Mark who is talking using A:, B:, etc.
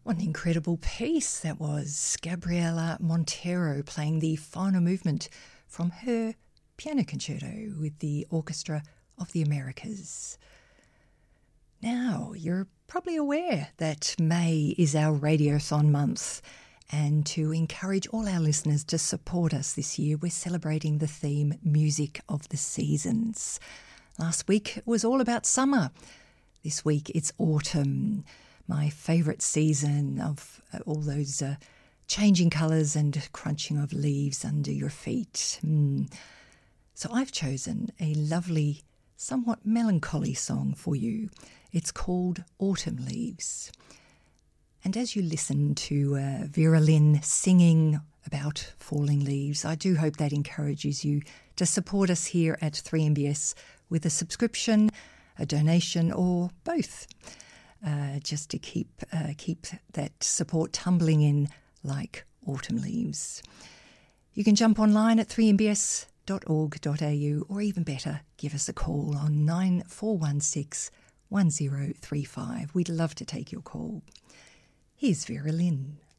A: What an incredible piece that was. Gabriela Montero playing the final movement from her piano concerto with the Orchestra of the Americas. Now, you're probably aware that May is our Radiothon month, and to encourage all our listeners to support us this year, we're celebrating the theme Music of the Seasons. Last week it was all about summer. This week it's autumn, my favourite season of all those changing colours and crunching of leaves under your feet. So I've chosen a lovely, somewhat melancholy song for you. It's called Autumn Leaves. And as you listen to Vera Lynn singing about falling leaves, I do hope that encourages you to support us here at 3MBS with a subscription, a donation, or both, just to keep that support tumbling in like autumn leaves. You can jump online at 3mbs.org.au, or even better, give us a call on 9416 1035. We'd love to take your call. Here's Vera Lynn.